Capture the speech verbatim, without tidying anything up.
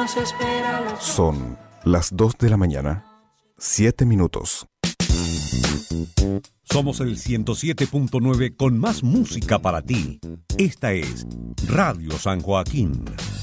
nos espera la... Son las dos de la mañana, siete minutos. Somos el ciento siete punto nueve con más música para ti. Esta es Radio San Joaquín.